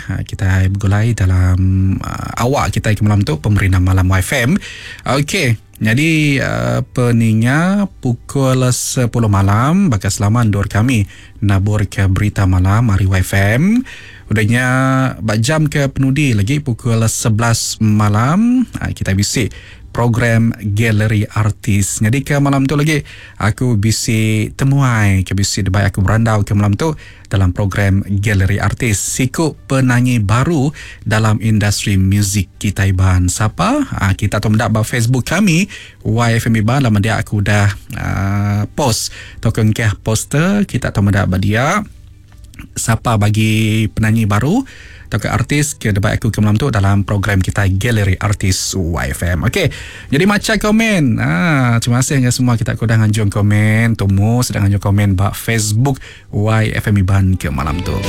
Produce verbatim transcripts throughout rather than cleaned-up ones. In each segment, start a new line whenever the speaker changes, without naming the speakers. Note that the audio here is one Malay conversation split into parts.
kita bergulai dalam uh, awak kita ke malam tu Pemerintah Malam Y F M. Okey, jadi uh, peninga pukul sepuluh malam bakal selamat dor kami nabur ke berita malam hari Y F M. Udahnya bak jam ke penudi lagi pukul sebelas malam uh, kita bisik program Galeri Artis. Jadi ke malam tu lagi aku bisi temuai ke bisi debai aku berandau ke malam tu dalam program Galeri Artis. Siku penyanyi baru dalam industri muzik kita Iban. Siapa? Ha, kita tahu mendak Facebook kami Y F M Iban. Lama dia aku dah uh, post token ke poster. Kita tahu mendak dia siapa bagi penyanyi baru atau ke artis ke debat aku ke malam tu dalam program kita Galeri Artis Y F M. Okey, jadi macam komen. Ah, terima kasih dengan semua kita aku dah nganjung komen. Tumu sedang nganjung komen bak Facebook Y F M Iban ke malam tu.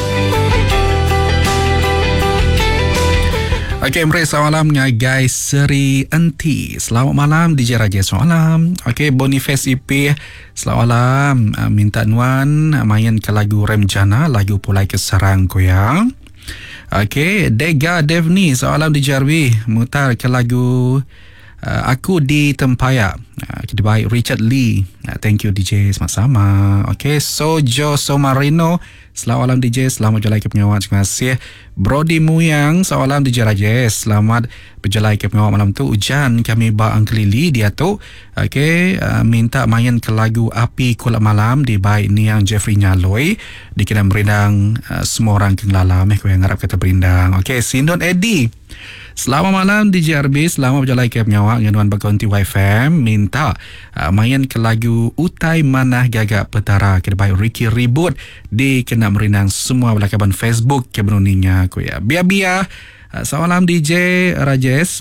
Okey, mari selamat malam dengan guys Seri Enti. Selamat malam D J Raja. Selamat malam. Okey, Boniface I P. Selamat malam. Uh, minta nuan uh, main ke lagu Remjana, lagu Pulai ke Sarang Koyang. Okey, Dega Devni. Selamat malam D J Arwi. Mutar ke lagu uh, Aku di Tempayak. Uh, kita baik Richard Lee. Uh, thank you D J, sama-sama. Okey, Sojo Somarino. Selamat malam D J, selamat berjalan ke penyawat. Terima kasih. Brody Muyang, selamat malam D J Rajesh. Selamat berjalan ke penyawat malam tu. Hujan kami ba Uncle Lily dia tu. Okey, uh, minta main ke lagu Api Kulak Malam di baik Niang Jeffrey Nyaloi. Di kena berindang uh, semua orang kenglalam eh kau yang harap kata berindang. Okey, Sindon Eddie. Selamat malam D J R B, selamat berjalan ke penyawat dengan berkonti Y F M. Minta uh, main ke lagu Utai Manah Gagak Petara ke baik Ricky Ribut di kena merindang semua belakaban Facebook ke benuninya aku ya. Biar-biar uh, selamat malam D J Rajesh.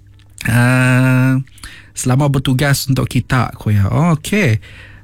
Uh, selamat bertugas untuk kita aku ya. Oh, okey.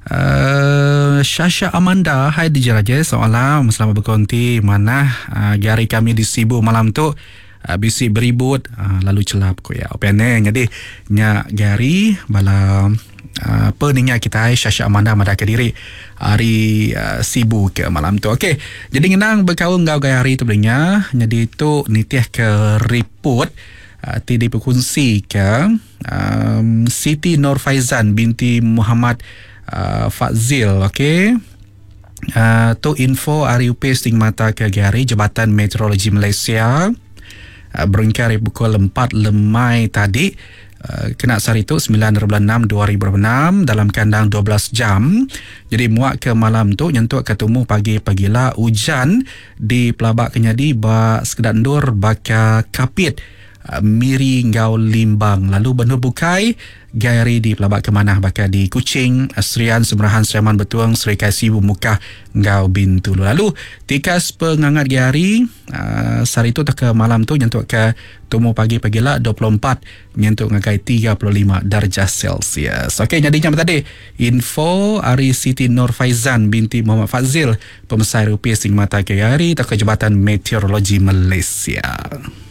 Uh, Syasha Amanda, hai D J Rajesh, selamat malam, selamat berkonti. Mana uh, gari kami di Sibu malam tu Uh, bisi beribut uh, lalu celap ko ya opene jadi nya gari bala uh, peninga kita ai Syasha Amanda mada Kediri hari uh, Sibu ke malam tu. Okey, jadi ngenang berkawan ngau gaya hari tu belinya jadi tu nitih ke report uh, ti diperkongsi ke um, Siti Nur Faizan binti Muhammad uh, Fazil. Okey, uh, tu info R U P Stigmata ke gari Jabatan Meteorologi Malaysia. Uh, berengkari pukul empat lemai tadi uh, kena sari itu sembilan enam dua ribu enam dalam kandang dua belas jam. Jadi muak ke malam tu nyentuk ketemu pagi-pagilah hujan di Pelabak Kenyadi ba sekedar ndur baka kapit uh, miri ngau limbang lalu benur bukai gari di Pelabak Kemanah baka di Kuching Serian Semerahan Seriaman Betuang Serikai Sibu Mukah ngau Bintulu. Lalu tikas pengangat gari uh, sari tu tak ke malam tu nyentuk ke tumu pagi-pagilah dua puluh empat nyentuk ngakai tiga puluh lima darjah Celsius. Okey, jadi jam tadi info Ari Siti Nur Faizan binti Muhammad Fazil pemesai R U P Stigmata ke gari tak ke Jabatan Meteorologi Malaysia.